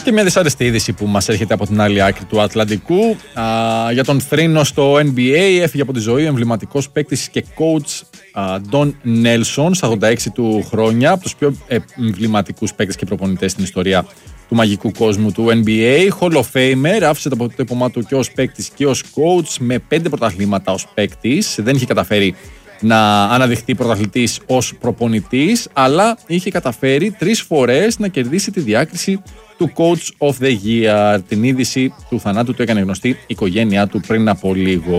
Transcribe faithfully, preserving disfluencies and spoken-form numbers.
Και μια δυσάρεστη είδηση που μας έρχεται από την άλλη άκρη του Ατλαντικού. Α, για τον θρήνο στο N B A έφυγε από τη ζωή ο εμβληματικός παίκτης και coach Don Nelson στα ογδόντα έξι του χρόνια, από τους πιο εμβληματικούς παίκτες και προπονητές στην ιστορία του μαγικού κόσμου του N B A. Hall of Famer, άφησε το αποτύπωμά του και ως παίκτης και ως coach με πέντε πρωταθλήματα ως παίκτης. Δεν είχε καταφέρει να αναδειχθεί πρωταθλητής ως προπονητής, αλλά είχε καταφέρει τρεις φορές να κερδίσει τη διάκριση του Coach of the Year. Την είδηση του θανάτου του έκανε γνωστή η οικογένειά του πριν από λίγο.